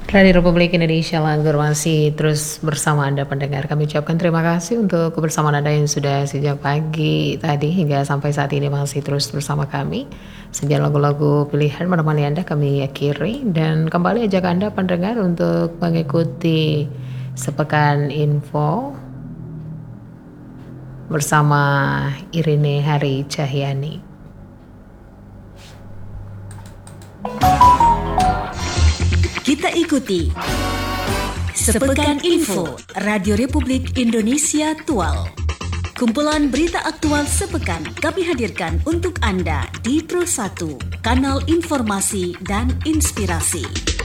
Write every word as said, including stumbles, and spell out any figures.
Radio Republik Indonesia Langgur masih terus bersama Anda pendengar. Kami ucapkan terima kasih untuk kebersamaan Anda yang sudah sejak pagi tadi hingga sampai saat ini masih terus bersama kami. Sekian lagu-lagu pilihan menemani Anda kami akhiri dan kembali ajak Anda pendengar untuk mengikuti Sepekan Info bersama Irene Hari Cahyani. Kita ikuti Sepekan Info Radio Republik Indonesia Tual. Kumpulan berita aktual sepekan kami hadirkan untuk Anda di Pro satu, kanal informasi dan inspirasi.